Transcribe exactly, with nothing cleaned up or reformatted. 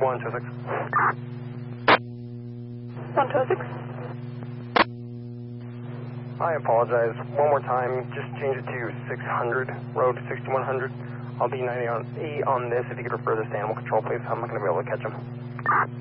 one two six. one two six. I apologize. One more time. Just change it to six hundred, road sixty-one hundred. I'll be ninety on, E on this if you could refer this to animal control, please. I'm not going to be able to catch him.